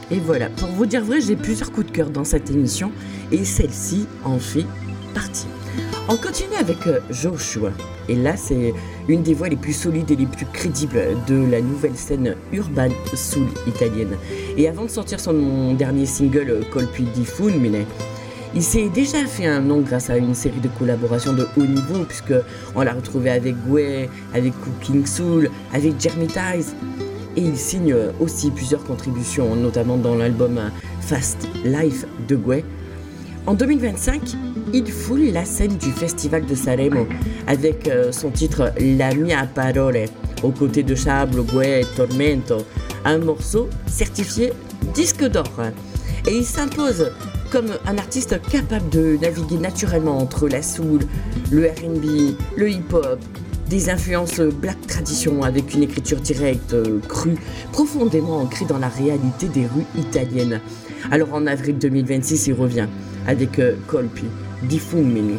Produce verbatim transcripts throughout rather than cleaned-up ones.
Et voilà, pour vous dire vrai, j'ai plusieurs coups de cœur dans cette émission et celle-ci en fait partie. On continue avec Joshua. Et là, c'est une des voix les plus solides et les plus crédibles de la nouvelle scène urban soul italienne. Et avant de sortir son dernier single, Colpi di Fulmine, il s'est déjà fait un nom grâce à une série de collaborations de haut niveau, puisqu'on l'a retrouvé avec Guè, avec Cooking Soul, avec Jeremy Tice. Et il signe aussi plusieurs contributions, notamment dans l'album Fast Life de Guè. En deux mille vingt-cinq, il foule la scène du Festival de Sanremo avec son titre La mia parole, aux côtés de Shablo, Guè et Tormento, un morceau certifié disque d'or. Et il s'impose comme un artiste capable de naviguer naturellement entre la soul, le R and B, le hip-hop, des influences black tradition avec une écriture directe, crue, profondément ancrée dans la réalité des rues italiennes. Alors en avril deux mille vingt-six, il revient avec euh, Colpi di Fulmine.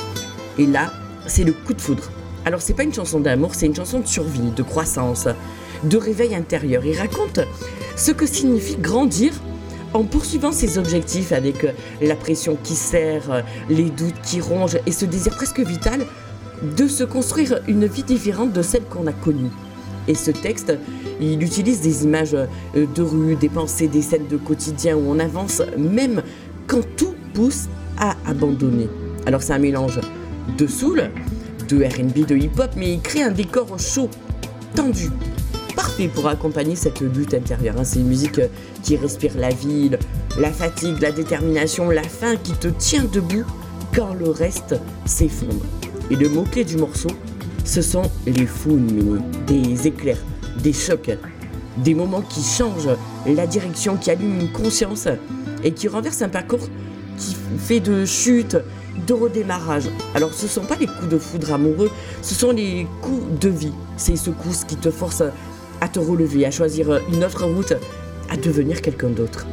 Et là, c'est le coup de foudre. Alors c'est pas une chanson d'amour, c'est une chanson de survie, de croissance, de réveil intérieur. Il raconte ce que signifie grandir en poursuivant ses objectifs avec euh, la pression qui serre, euh, les doutes qui rongent et ce désir presque vital de se construire une vie différente de celle qu'on a connue. Et ce texte, il utilise des images de rue, des pensées, des scènes de quotidien où on avance même quand tout pousse à abandonner. Alors c'est un mélange de soul, de R and B, de hip-hop, mais il crée un décor chaud, tendu, parfait pour accompagner cette lutte intérieure. C'est une musique qui respire la vie, la fatigue, la détermination, la faim qui te tient debout quand le reste s'effondre. Et le mot-clé du morceau, ce sont les fulmini, des éclairs, des chocs, des moments qui changent la direction, qui allument une conscience et qui renversent un parcours qui fait de chute, de redémarrage. Alors ce ne sont pas les coups de foudre amoureux, ce sont les coups de vie. Ces secousses qui te forcent à te relever, à choisir une autre route, à devenir quelqu'un d'autre.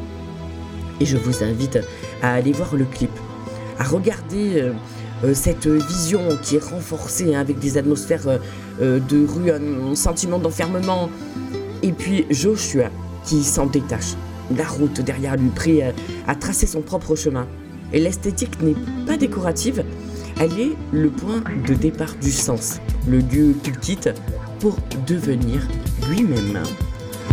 Et je vous invite à aller voir le clip, à regarder euh, euh, cette vision qui est renforcée hein, avec des atmosphères euh, euh, de rue, un sentiment d'enfermement. Et puis Joshua qui s'en détache. La route derrière lui, prêt à, à tracer son propre chemin. Et l'esthétique n'est pas décorative, elle est le point de départ du sens, le lieu qu'il quitte pour devenir lui-même.